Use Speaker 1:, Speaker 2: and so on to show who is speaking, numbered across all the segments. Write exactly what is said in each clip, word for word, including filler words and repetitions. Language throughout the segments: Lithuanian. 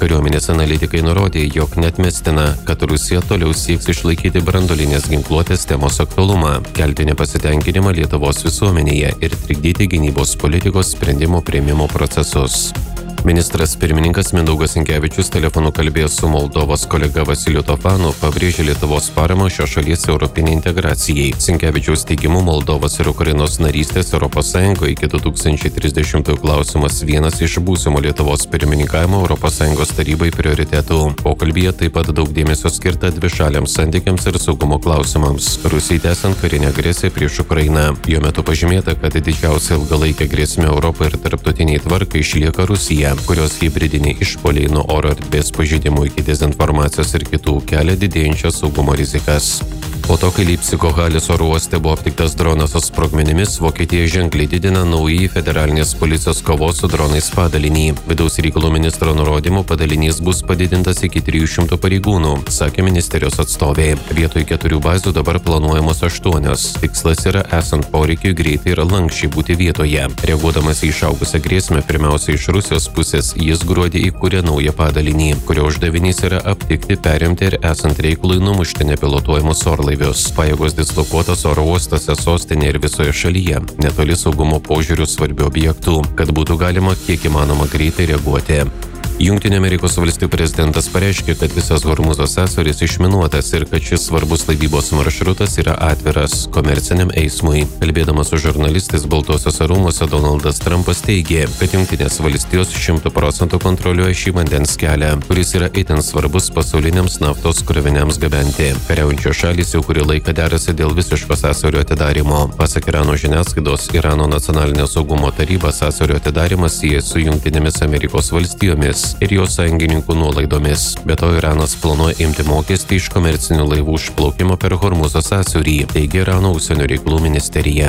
Speaker 1: Kariuomenės analitikai nurodė, jog neatmestina, kad Rusija toliau sieks išlaikyti branduolinės ginkluotės temos aktualumą, kelti nepasitenkinimą Lietuvos visuomenėje ir trikdyti gynybos politikos sprendimų priėmimo procesus. Ministras pirmininkas Mindaugas Sinkevičius telefonu kalbėjo su Moldovos kolega Vasiliu Tofanu, pabrėžė Lietuvos paramą šios šalies europinei integracijai. Sinkevičiaus teigimu, Moldovos ir Ukrainos narystės Europos Sąjungoje iki du tūkstančiai trisdešimtųjų klausimas vienas iš būsimo Lietuvos pirmininkavimo Europos Sąjungos tarybai prioritetų. Pokalbyje taip pat daug dėmesio skirta dvišaliams santykiams ir saugumo klausimams. Rusijai tęsiant karinę agresiją prieš Ukrainą. Jo metu pažymėta, kad didžiausia ilgalaikė grėsmė Europai ir tarptautiniai tvarkai išlieka Rusija, kurios hibridiniai išpuoliai nuo oro erdvės pažeidimų iki dezinformacijos ir kitų kelia didėjančias saugumo rizikas. Po to, kai Leipcigo Halės oro uoste buvo aptiktas dronas su sprogmenimis, Vokietija ženkliai didina naująjį federalinės policijos kovos su dronais padalinį. Vidaus reikalų ministro nurodymu padalinys bus padidintas iki trijų šimtų pareigūnų, sakė ministerijos atstovė. Vietoj keturių bazių dabar planuojamos aštuonios. Tikslas yra esant poreikiui greitai ir lankščiai būti vietoje. Reaguodamas į išaugusią grėsmę, pirmiausia iš Rusijos pusės, jis gruodį įkūrė naują padalinį, kurio uždavinys yra aptikti, perimti ir esant reikalui numušti nepilotuojamus orlaivius. Pajėgos dislokuotos oro uostose, sostinėje ir visoje šalyje, netoli saugumo požiūrių svarbių objektų, kad būtų galima kiek įmanoma greitai reaguoti. Jungtinių Amerikos valstijų prezidentas pareiškė, kad visas Hormuzo sąsiauris išminuotas ir kad šis svarbus laivybos maršrutas yra atviras komerciniam eismui. Kalbėdamas su žurnalistais Baltuosiuose rūmuose, Donaldas Trumpas teigė, kad Jungtinės valstijos šimtu procentų kontroliuoja šį vandens kelią, kuris yra itin svarbus pasauliniams naftos kroviniams gabenti. Kariaujančios šalys jau kurį laiką derasi dėl visiško sąsiaurio atidarymo. Pasak Irano žiniasklaidos, Irano nacionalinio saugumo taryba sąsiaurio atidarimą sieja su Jungtinėmis Amerikos valstijomis ir jo sąjungininkų nuolaidomis. Be to, Iranas planuoja imti mokestį iš komercinių laivų išplaukimo per Hormuzo sąsiaurį, teigė Irano užsienio reikalų ministerija.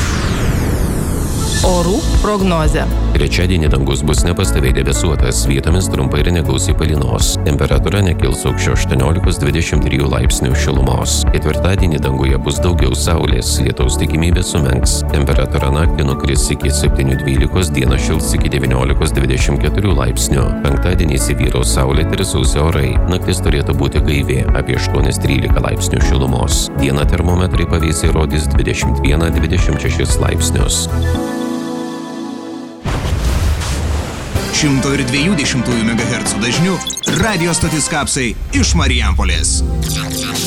Speaker 2: Orų prognozė.
Speaker 1: Trečiadienį dangus bus nepastoviai debesuotas, vietomis trumpai ir negausiai palynos. Temperatūra nekils aukščiau aštuoniolikos dvidešimt trijų laipsnių šilumos. Ketvirtadienį danguje bus daugiau saulės, lietaus tikimybė sumenks. Temperatūra naktį nukris iki septynių dvylikos, dieną šils iki devyniolikos dvidešimt keturių laipsnių. Penktadienį įsivyraus saulėti ir sausi orai. Naktis turėtų būti gaivi, apie aštuonis trylika laipsnių šilumos. Dieną termometrai pavėsiai rodys dvidešimt vieną dvidešimt šešis laipsnius.
Speaker 3: šimto dviejų dešimtųjų megahercų dažniu radijo stotis Kapsai iš Marijampolės.